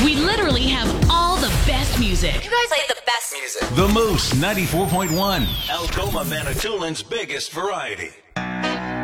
We literally have all the best music. You guys play the best music. The Moose 94.1. Algoma Manitoulин's biggest variety.